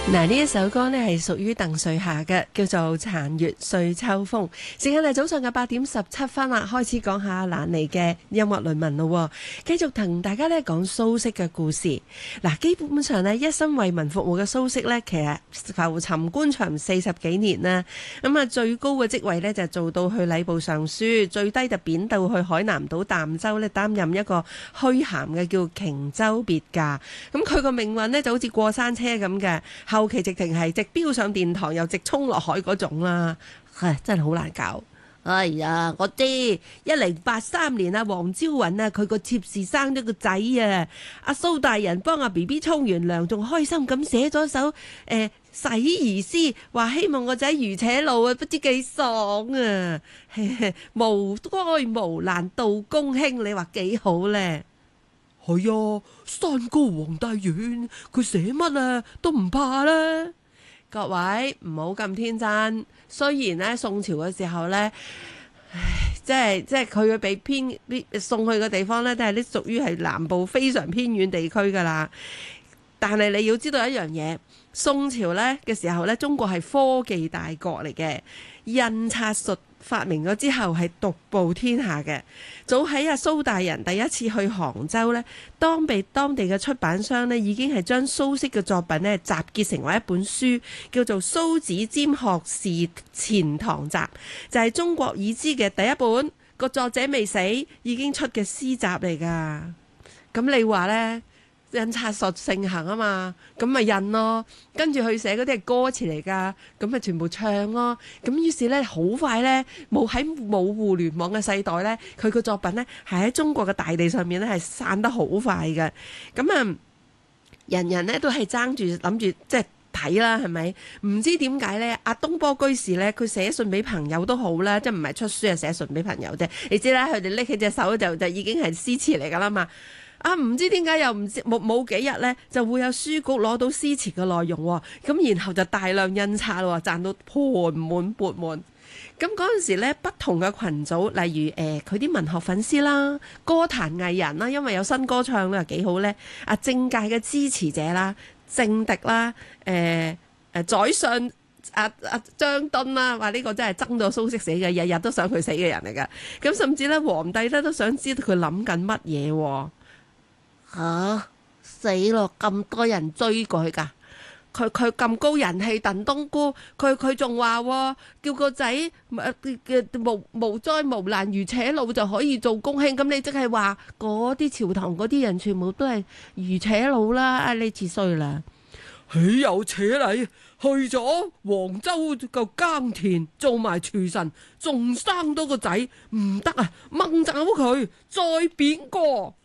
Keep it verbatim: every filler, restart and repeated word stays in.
嗱，呢一首歌呢係屬於鄧瑞霞嘅，叫做《殘月歲秋風》。時間係早上嘅八點十七分啦，開始講下蘭妮嘅音樂論文咯。繼續同大家呢講蘇軾嘅故事。嗱，基本上呢，一生為民服務嘅蘇軾呢，其實浮沉官場四十幾年啦。咁啊，最高嘅職位呢，就做到去禮部尚書，最低就貶到去海南島儋州呢，擔任一個虛銜嘅叫瓊州別駕。咁佢個命運呢，就好似過山車咁嘅。後期直情係直飆上殿堂，又直衝落海嗰種啦，唉，真係好難搞。哎呀，我知一零八三年啊，黃朝雲啊，佢個妾侍生咗個仔啊，阿蘇大人幫阿 B B 沖完涼，仲開心咁寫咗首誒、呃、洗兒詩，話希望個仔如且老啊，不知幾爽啊！無災無難到公卿，你話幾好咧？ 係啊，山高皇帝遠，佢寫乜啊都唔怕啦。 各位唔好咁天真。雖然咧宋朝嘅時候咧，唉，即係即係佢嘅被偏送去嘅地方咧，都係啲屬於係南部非常偏遠地區噶啦。但係你要知道一樣嘢，宋朝咧嘅時候咧，中國係科技大國嚟嘅，印刷術發明咗之後係獨步天下嘅。早喺阿蘇大人第一次去杭州呢，當被當地嘅出版商呢已經係將蘇軾嘅作品呢集結成為一本書，叫做《蘇子瞻學士錢塘集》，就係、是、中國已知嘅第一本個作者未死已經出嘅詩集嚟㗎。咁你話呢？印刷術盛行啊嘛，咁咪印咯，跟住佢寫嗰啲係歌詞嚟噶，咁咪全部唱咯。咁於是咧，好快咧，冇喺冇互聯網嘅世代咧，佢個作品咧係喺中國嘅大地上面咧係散得好快嘅。咁啊，人人咧都係爭住諗住即係睇啦，係咪？唔知點解咧？阿東坡居士咧，佢寫信俾朋友都好啦，即係唔係出書啊，寫信俾朋友啫。你知啦，佢哋拎起隻手就就已經係詩詞嚟噶啦嘛。啊，唔知點解又唔知冇冇幾日呢，就會有書局攞到詩詞嘅內容喎，咁然後就大量印刷喎，賺到盆滿缽滿。咁嗰陣時呢，不同嘅群組，例如誒佢啲文學粉絲啦、歌壇藝人啦，因為有新歌唱咧，幾好呢。啊，政界嘅支持者啦、政敵啦、誒誒宰相阿阿張敦啦，話呢個真係憎到蘇軾死嘅，日日都想佢死嘅人嚟㗎。咁甚至呢，皇帝呢都想知道佢諗緊乜嘢喎。吓、啊、死咯！咁多人追佢噶，佢佢咁高人氣，鄧冬菇，佢佢仲話叫個仔嘅無無災無難如且老就可以做公卿，咁你即係話嗰啲朝堂嗰啲人全部都係如且老啦？啊，你似衰啦！ 豈有此理！去咗黃州個耕田做埋廚神，仲生多個仔，唔得啊！掹走佢，再貶過。